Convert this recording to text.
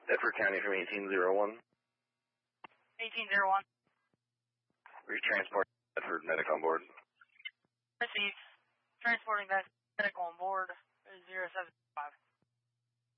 Bedford County from 1801. 1801. We transport Bedford medic on board. Receive. Transporting medical on board 075.